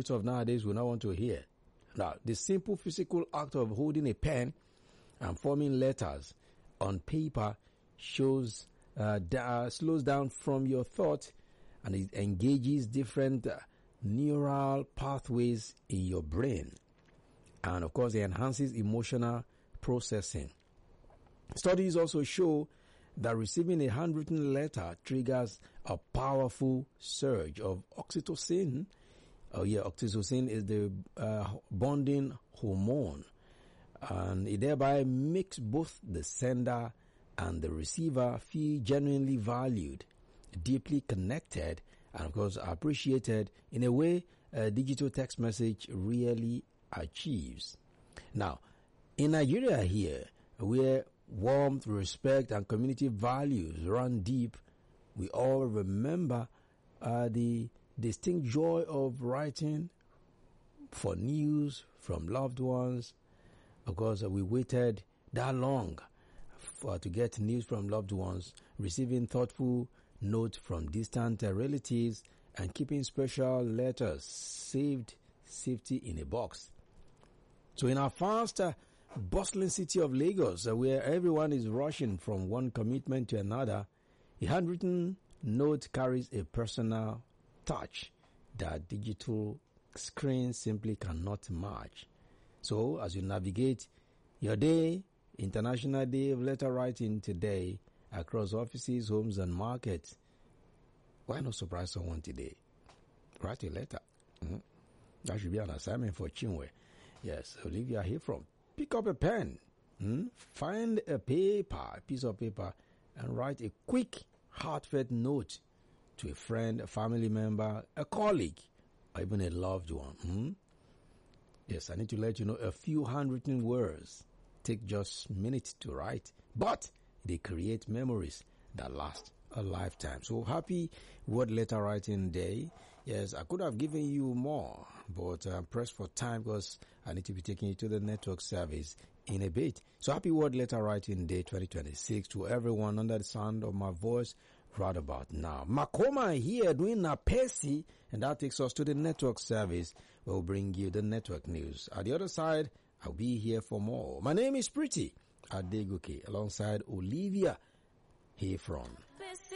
youth of nowadays will not want to hear. Now, the simple physical act of holding a pen and forming letters on paper slows down from your thought, and it engages different neural pathways in your brain. And of course, it enhances emotional processing. Studies also show that receiving a handwritten letter triggers a powerful surge of oxytocin. Oxytocin is the bonding hormone, and it thereby makes both the sender and the receiver feel genuinely valued, deeply connected, and of course appreciated in a way a digital text message rarely achieves. Now, in Nigeria here, where warmth, respect, and community values run deep, we all remember the distinct joy of writing for news from loved ones. Of course, we waited that long to get news from loved ones, receiving thoughtful notes from distant relatives, and keeping special letters saved safety in a box. So in our fast, bustling city of Lagos, where everyone is rushing from one commitment to another, a handwritten note carries a personal touch that digital screens simply cannot match. So as you navigate your day, International Day of Letter Writing today, across offices, homes, and markets, why not surprise someone today? Write a letter. That should be an assignment for Chinwe. Yes, Olivia here from. Pick up a pen, find a piece of paper, and write a quick, heartfelt note to a friend, a family member, a colleague, or even a loved one. Yes, I need to let you know, a few handwritten words take just minutes to write, but they create memories that last a lifetime. So happy World Letter Writing Day. Yes, I could have given you more, but I'm pressed for time because I need to be taking you to the network service in a bit. So happy World Letter Writing Day 2026 to everyone under the sound of my voice right about now. Makoma here doing a Pesi, and that takes us to the network service. We'll bring you the network news. At the other side, I'll be here for more. My name is Pretty Adegoke alongside Olivia here from